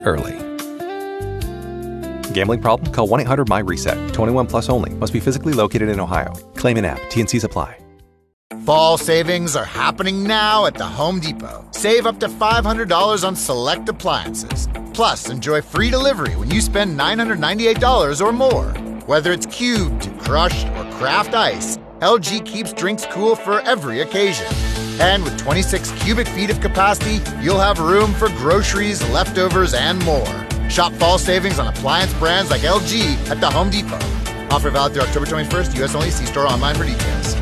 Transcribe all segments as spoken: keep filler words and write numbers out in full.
early. Gambling problem? Call one eight hundred M Y reset. twenty-one plus only. Must be physically located in Ohio. Claim in app. T N Cs apply. Fall savings are happening now at the Home Depot. Save up to five hundred dollars on select appliances. Plus, enjoy free delivery when you spend nine hundred ninety-eight dollars or more. Whether it's cubed, crushed, or craft ice, L G keeps drinks cool for every occasion. And with twenty-six cubic feet of capacity, you'll have room for groceries, leftovers, and more. Shop fall savings on appliance brands like L G at the Home Depot. Offer valid through October twenty-first, U S only. See store online for details.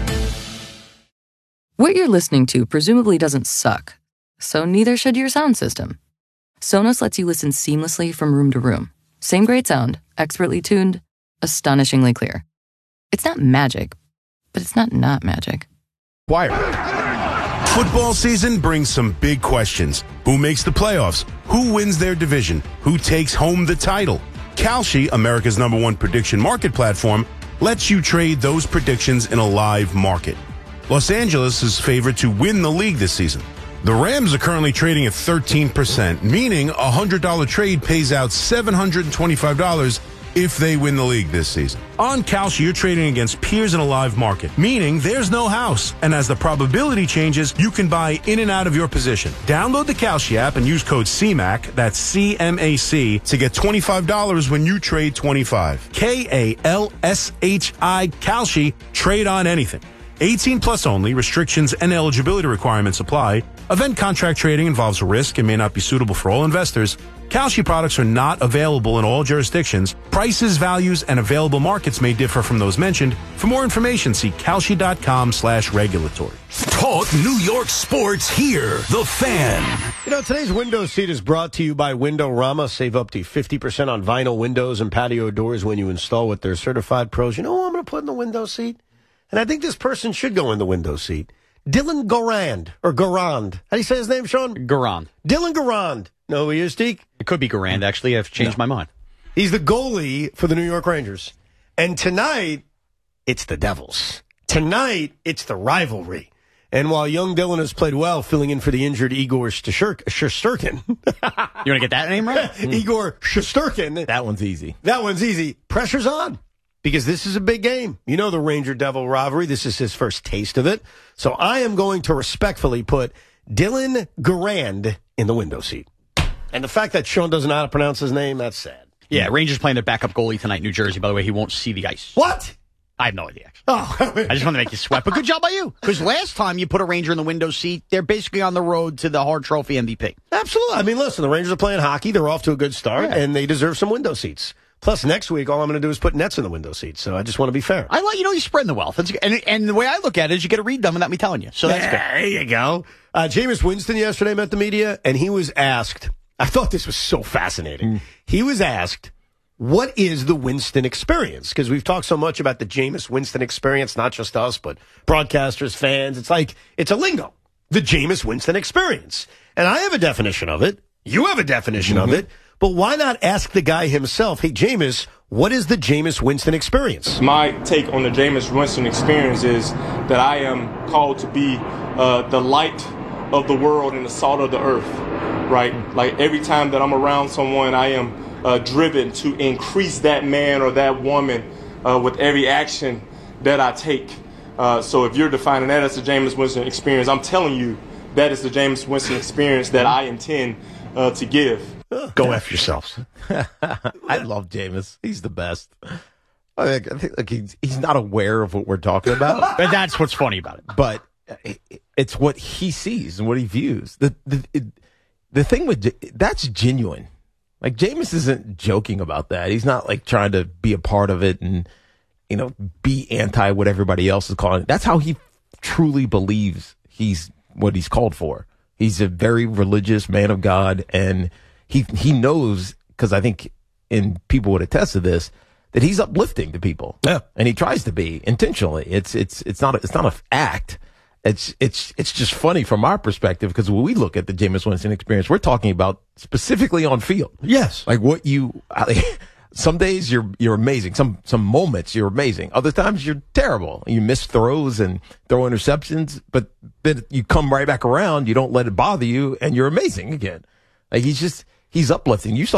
What you're listening to presumably doesn't suck, so neither should your sound system. Sonos lets you listen seamlessly from room to room. Same great sound, expertly tuned, astonishingly clear. It's not magic, but it's not not magic. Wire. Football season brings some big questions. Who makes the playoffs? Who wins their division? Who takes home the title? Kalshi, America's number one prediction market platform, lets you trade those predictions in a live market. Los Angeles is favored to win the league this season. The Rams are currently trading at thirteen percent, meaning a one hundred dollars trade pays out seven hundred twenty-five dollars if they win the league this season. On Kalshi, you're trading against peers in a live market, meaning there's no house. And as the probability changes, you can buy in and out of your position. Download the Kalshi app and use code C M A C, that's C M A C, to get twenty-five dollars when you trade twenty-five. K A L S H I, Kalshi, trade on anything. eighteen plus only. Restrictions and eligibility requirements apply. Event contract trading involves risk and may not be suitable for all investors. Kalshi products are not available in all jurisdictions. Prices, values, and available markets may differ from those mentioned. For more information, see Kalshi.com slash regulatory. Talk New York sports here. The Fan. You know, today's window seat is brought to you by Windorama. Save up to fifty percent on vinyl windows and patio doors when you install with their certified pros. You know who I'm going to put in the window seat? And I think this person should go in the window seat. Dylan Garand, or Garand. How do you say his name, Sean? Garand. Dylan Garand. Know who he is, Deke? It could be Garand, actually. I've changed no. my mind. He's the goalie for the New York Rangers. And tonight, it's the Devils. Tonight, it's the rivalry. And while young Dylan has played well, filling in for the injured Igor Shesterkin. You want to get that name right? Igor Shesterkin. That one's easy. That one's easy. Pressure's on. Because this is a big game. You know the Ranger-Devil rivalry. This is his first taste of it. So I am going to respectfully put Dylan Garand in the window seat. And the fact that Sean doesn't know how to pronounce his name, that's sad. Yeah, Rangers playing their backup goalie tonight in New Jersey. By the way, he won't see the ice. What? I have no idea, actually. Oh, I just want to make you sweat. But good job by you. Because last time you put a Ranger in the window seat, they're basically on the road to the Hart Trophy M V P. Absolutely. I mean, listen, the Rangers are playing hockey. They're off to a good start, yeah. and they deserve some window seats. Plus, next week, all I'm going to do is put nets in the window seats. So I just want to be fair. I like, you know, you're spreading the wealth. That's, and, and the way I look at it is you get to read them without me telling you. So that's yeah, good. There you go. Uh, Jameis Winston yesterday met the media, and he was asked, I thought this was so fascinating. Mm. He was asked, what is the Winston experience? Because we've talked so much about the Jameis Winston experience, not just us, but broadcasters, fans. It's like, it's a lingo. The Jameis Winston experience. And I have a definition of it. You have a definition mm-hmm. of it. But why not ask the guy himself, hey, Jameis, what is the Jameis Winston experience? My take on the Jameis Winston experience is that I am called to be uh, the light of the world and the salt of the earth, right? Like every time that I'm around someone, I am uh, driven to increase that man or that woman uh, with every action that I take. Uh, so if you're defining that as the Jameis Winston experience, I'm telling you that is the Jameis Winston experience that I intend uh, to give. Go F yourselves. I love Jameis. He's the best. I think, I think like he's, he's not aware of what we're talking about. But that's what's funny about it. But it's what he sees and what he views. The the it, the thing with that's genuine. Like Jameis isn't joking about that. He's not like trying to be a part of it and you know be anti what everybody else is calling it. That's how he truly believes he's what he's called for. He's a very religious man of God, and He he knows, because I think, and people would attest to this, that he's uplifting to people. Yeah, and he tries to be intentionally. It's it's it's not a, it's not an act. It's it's it's just funny from our perspective because when we look at the Jameis Winston experience, we're talking about specifically on field. Yes, like what you. Some days you're you're amazing. Some some moments you're amazing. Other times you're terrible. You miss throws and throw interceptions, but then you come right back around. You don't let it bother you, and you're amazing again. Like he's just. he's uplifting. You saw